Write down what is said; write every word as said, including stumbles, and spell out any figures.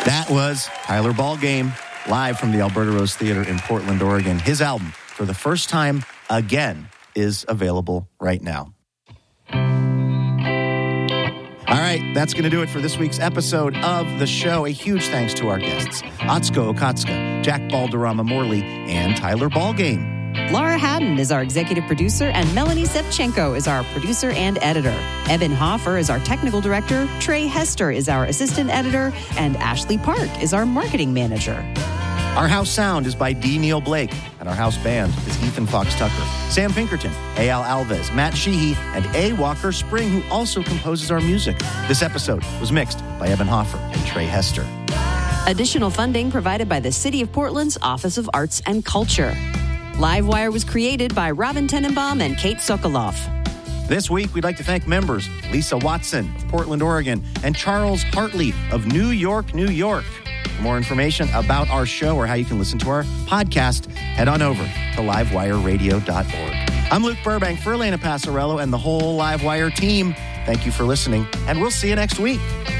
That was Tyler Ballgame, live from the Alberta Rose Theater in Portland, Oregon. His album, For the First Time Again, is available right now. All right, that's going to do it for this week's episode of the show. A huge thanks to our guests, Atsuko Okatsuka, Jack Balderrama Morley, and Tyler Ballgame. Laura Haddon is our executive producer, and Melanie Sevchenko is our producer and editor. Evan Hoffer is our technical director, Trey Hester is our assistant editor, and Ashley Park is our marketing manager. Our house sound is by D. Neil Blake, and our house band is Ethan Fox Tucker, Sam Pinkerton, A. Al Alves, Matt Sheehy, and A. Walker Spring, who also composes our music. This episode was mixed by Evan Hoffer and Trey Hester. Additional funding provided by the City of Portland's Office of Arts and Culture. Livewire was created by Robin Tenenbaum and Kate Sokoloff. This week, we'd like to thank members Lisa Watson of Portland, Oregon, and Charles Hartley of New York, New York. For more information about our show or how you can listen to our podcast, head on over to livewire radio dot org. I'm Luke Burbank for Elena Passarello and the whole Livewire team. Thank you for listening, and we'll see you next week.